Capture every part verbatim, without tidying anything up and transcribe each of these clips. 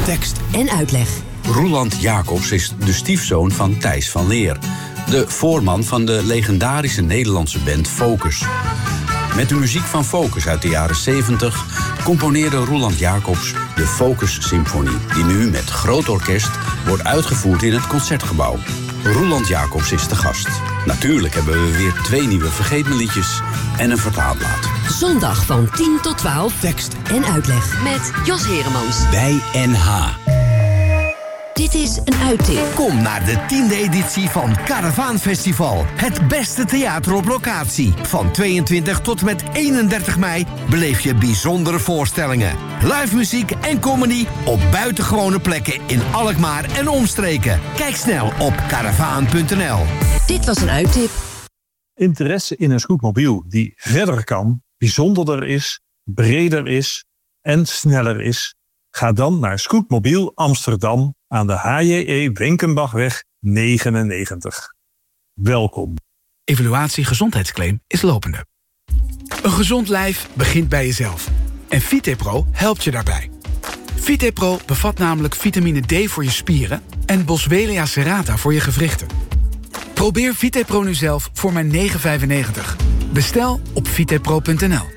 Tekst en uitleg. Roeland Jacobs is de stiefzoon van Thijs van Leer, de voorman van de legendarische Nederlandse band Focus. Met de muziek van Focus uit de jaren zeventig componeerde Roeland Jacobs de Focus Symfonie, die nu met groot orkest wordt uitgevoerd in het Concertgebouw. Roeland Jacobs is de gast. Natuurlijk hebben we weer twee nieuwe vergeetmeliedjes en een vertaalblad. Zondag van tien tot twaalf. Tekst en uitleg. Met Jos Heremans. Bij N H. Dit is een uittip. Kom naar de tiende editie van Karavaan Festival. Het beste theater op locatie. Van tweeëntwintig tot en met eenendertig mei beleef je bijzondere voorstellingen. Live muziek en comedy op buitengewone plekken in Alkmaar en omstreken. Kijk snel op karavaan punt n l. Dit was een uittip. Interesse in een scootmobiel die verder kan, bijzonderder is, breder is en sneller is? Ga dan naar Scootmobiel Amsterdam aan de H J E Wenkenbachweg negenennegentig. Welkom. Evaluatie gezondheidsclaim is lopende. Een gezond lijf begint bij jezelf. En VitePro helpt je daarbij. VitePro bevat namelijk vitamine D voor je spieren en Boswellia serrata voor je gewrichten. Probeer VitePro nu zelf voor maar negen vijfennegentig. Bestel op vitepro punt n l.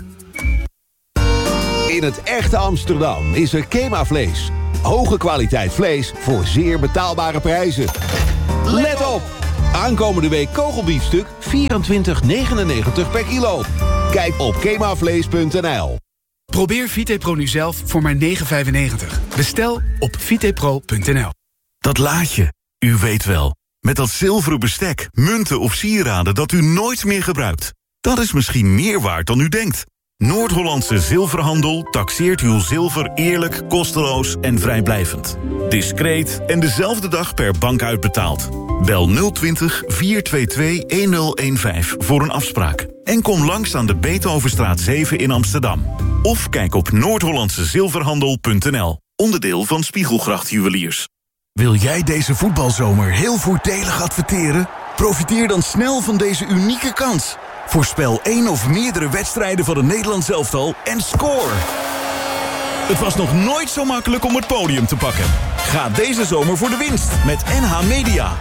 In het echte Amsterdam is er Kema Vlees. Hoge kwaliteit vlees voor zeer betaalbare prijzen. Let op! Aankomende week kogelbiefstuk vierentwintig negenennegentig per kilo. Kijk op kemavlees punt n l. Probeer VitePro nu zelf voor maar negen vijfennegentig. Bestel op vitepro punt n l. Dat laadje, u weet wel. Met dat zilveren bestek, munten of sieraden dat u nooit meer gebruikt. Dat is misschien meer waard dan u denkt. Noord-Hollandse Zilverhandel taxeert uw zilver eerlijk, kosteloos en vrijblijvend. Discreet en dezelfde dag per bank uitbetaald. Bel nul twintig, vier twee twee, een nul een vijf voor een afspraak. En kom langs aan de Beethovenstraat zeven in Amsterdam. Of kijk op noord hollandse zilverhandel punt n l. Onderdeel van Spiegelgracht Juweliers. Wil jij deze voetbalzomer heel voordelig adverteren? Profiteer dan snel van deze unieke kans. Voorspel één of meerdere wedstrijden van het Nederlands elftal en score! Het was nog nooit zo makkelijk om het podium te pakken. Ga deze zomer voor de winst met N H Media.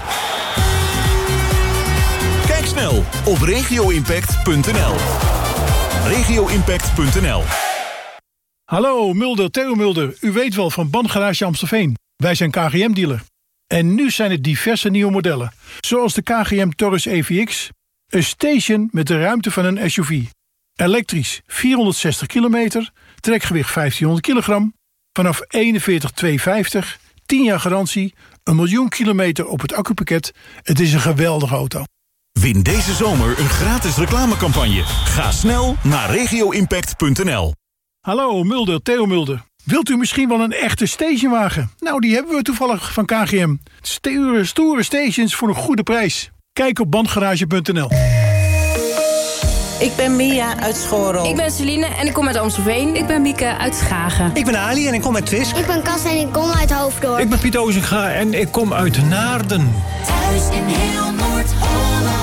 Kijk snel op regio impact punt n l. regio impact punt n l. Hallo, Mulder, Theo Mulder. U weet wel van Bandgarage Amstelveen. Wij zijn K G M-dealer. En nu zijn er diverse nieuwe modellen. Zoals de K G M Taurus E V X... Een station met de ruimte van een S U V. Elektrisch vierhonderdzestig kilometer, trekgewicht vijftienhonderd kilogram. Vanaf eenenveertig tweehonderdvijftig, tien jaar garantie, een miljoen kilometer op het accupakket. Het is een geweldige auto. Win deze zomer een gratis reclamecampagne. Ga snel naar regio impact punt n l. Hallo, Mulder, Theo Mulder. Wilt u misschien wel een echte stationwagen? Nou, die hebben we toevallig van K G M. Stoere, stoere stations voor een goede prijs. Kijk op bandgarage punt n l. Ik ben Mia uit Schoorl. Ik ben Celine en ik kom uit Amstelveen. Ik ben Mieke uit Schagen. Ik ben Ali en ik kom uit Twisk. Ik ben Kas en ik kom uit Hoofddorp. Ik ben Piet Ozinga en ik kom uit Naarden. Thuis in heel Noord-Holland.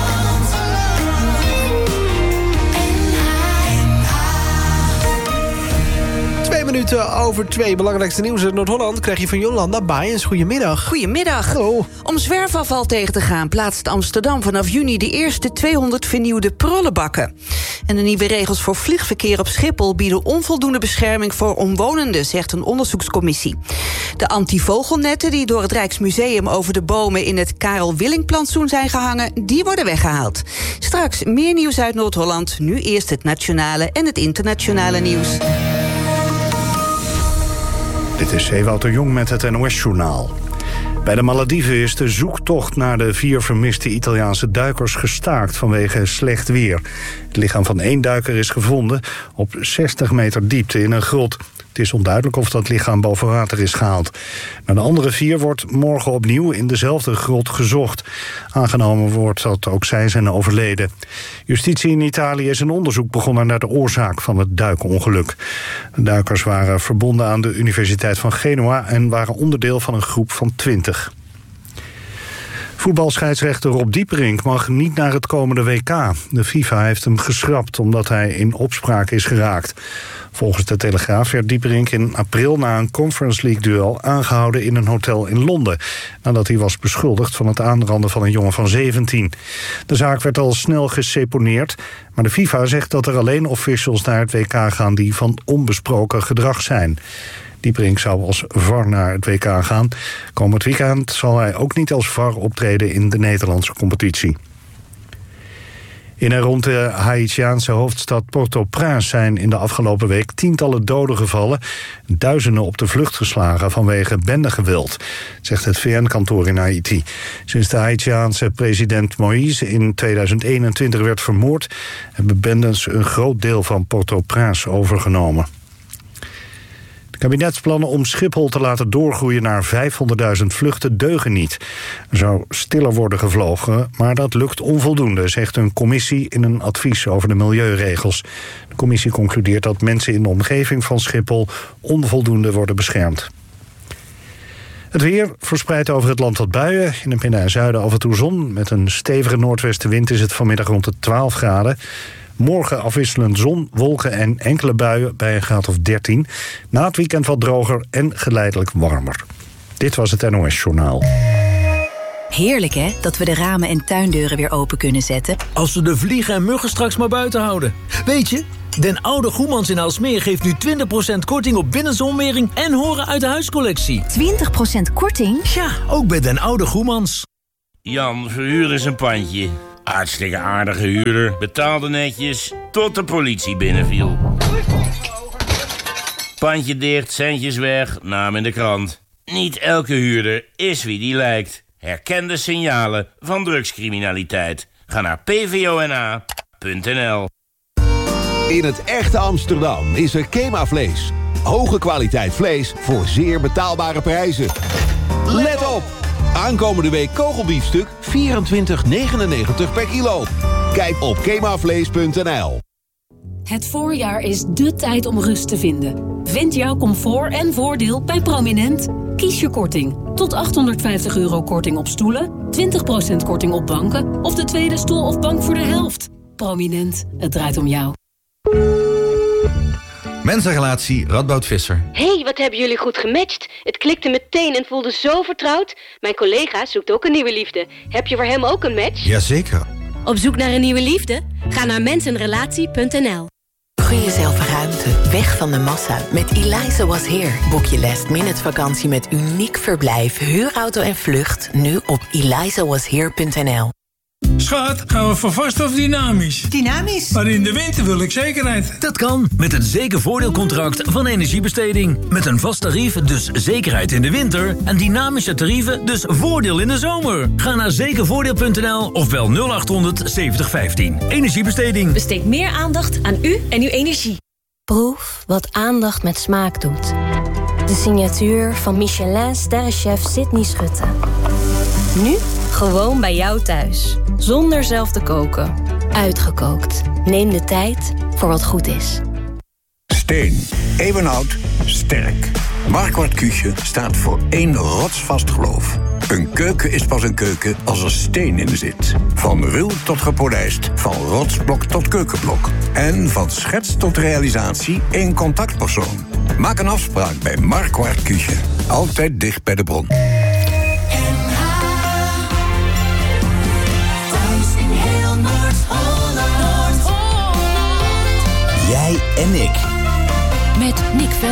Twee minuten over twee. Belangrijkste nieuws uit Noord-Holland krijg je van Jolanda Baaiens. Goedemiddag. Goedemiddag. Hallo. Om zwerfafval tegen te gaan plaatst Amsterdam vanaf juni de eerste tweehonderd vernieuwde prullenbakken. En de nieuwe regels voor vliegverkeer op Schiphol bieden onvoldoende bescherming voor omwonenden, zegt een onderzoekscommissie. De antivogelnetten die door het Rijksmuseum over de bomen in het Karel Willink-plantsoen zijn gehangen, die worden weggehaald. Straks meer nieuws uit Noord-Holland. Nu eerst het nationale en het internationale nieuws. Dit is Ewout de Jong met het N O S-journaal. Bij de Malediven is de zoektocht naar de vier vermiste Italiaanse duikers gestaakt vanwege slecht weer. Het lichaam van één duiker is gevonden op zestig meter diepte in een grot. Het is onduidelijk of dat lichaam boven water is gehaald. Naar de andere vier wordt morgen opnieuw in dezelfde grot gezocht. Aangenomen wordt dat ook zij zijn overleden. Justitie in Italië is een onderzoek begonnen naar de oorzaak van het duikongeluk. De duikers waren verbonden aan de Universiteit van Genua en waren onderdeel van een groep van twintig. Voetbalscheidsrechter Rob Dieperink mag niet naar het komende W K. De FIFA heeft hem geschrapt omdat hij in opspraak is geraakt. Volgens de Telegraaf werd Dieperink in april na een Conference League-duel aangehouden in een hotel in Londen, nadat hij was beschuldigd van het aanranden van een jongen van zeventien. De zaak werd al snel geseponeerd, maar de FIFA zegt dat er alleen officials naar het W K gaan die van onbesproken gedrag zijn. Dieperink zou als V A R naar het W K gaan. Komend weekend zal hij ook niet als V A R optreden in de Nederlandse competitie. In en rond de Haïtiaanse hoofdstad Port-au-Prince zijn in de afgelopen week tientallen doden gevallen, duizenden op de vlucht geslagen vanwege bendegeweld, zegt het V N-kantoor in Haïti. Sinds de Haïtiaanse president Moïse in tweeduizend eenentwintig werd vermoord, hebben bendes een groot deel van Port-au-Prince overgenomen. De kabinetsplannen om Schiphol te laten doorgroeien naar vijfhonderdduizend vluchten deugen niet. Er zou stiller worden gevlogen, maar dat lukt onvoldoende, zegt een commissie in een advies over de milieuregels. De commissie concludeert dat mensen in de omgeving van Schiphol onvoldoende worden beschermd. Het weer verspreidt over het land wat buien. In het midden en zuiden af en toe zon. Met een stevige noordwestenwind is het vanmiddag rond de twaalf graden. Morgen afwisselend zon, wolken en enkele buien bij een graad of dertien. Na het weekend wat droger en geleidelijk warmer. Dit was het N O S Journaal. Heerlijk hè, dat we de ramen en tuindeuren weer open kunnen zetten. Als we de vliegen en muggen straks maar buiten houden. Weet je, Den Oude Goemans in Aalsmeer geeft nu twintig procent korting op binnenzonwering en horen uit de huiscollectie. twintig procent korting? Ja, ook bij Den Oude Goemans. Jan, verhuur eens een pandje. Hartstikke aardige huurder, betaalde netjes, tot de politie binnenviel. Pandje dicht, centjes weg, naam in de krant. Niet elke huurder is wie die lijkt. Herken de signalen van drugscriminaliteit. Ga naar p v o n a punt n l. In het echte Amsterdam is er Kema-vlees. Hoge kwaliteit vlees voor zeer betaalbare prijzen. Let op! Aankomende week kogelbiefstuk vierentwintig negenennegentig per kilo. Kijk op kemavlees punt n l. Het voorjaar is dé tijd om rust te vinden. Vind jouw comfort en voordeel bij Prominent. Kies je korting. Tot achthonderdvijftig euro korting op stoelen, twintig procent korting op banken of de tweede stoel of bank voor de helft. Prominent, het draait om jou. Mensenrelatie Radboud Visser. Hé, hey, wat hebben jullie goed gematcht. Het klikte meteen en voelde zo vertrouwd. Mijn collega zoekt ook een nieuwe liefde. Heb je voor hem ook een match? Jazeker. Op zoek naar een nieuwe liefde? Ga naar mensenrelatie punt n l. Gun jezelf ruimte, weg van de massa. Met Eliza Was Here boek je last minute vakantie met uniek verblijf, huurauto en vlucht. Nu op eliza was here punt n l. Schat, gaan we voor vast of dynamisch? Dynamisch. Maar in de winter wil ik zekerheid. Dat kan, met het zekervoordeelcontract van Energiebesteding. Met een vast tarief, dus zekerheid in de winter. En dynamische tarieven, dus voordeel in de zomer. Ga naar zekervoordeel punt n l of bel nul achthonderd zeventig vijftien. Energiebesteding. Besteed meer aandacht aan u en uw energie. Proef wat aandacht met smaak doet. De signatuur van Michelin-sterrenchef Sydney Schutte. Nu gewoon bij jou thuis. Zonder zelf te koken. Uitgekookt. Neem de tijd voor wat goed is. Steen. Eeuwenoud. Sterk. Marquardt Küche staat voor één rotsvast geloof. Een keuken is pas een keuken als er steen in zit. Van ruw tot gepolijst. Van rotsblok tot keukenblok. En van schets tot realisatie één contactpersoon. Maak een afspraak bij Marquardt Küche. Altijd dicht bij de bron. Jij en ik. Met Nick Velden.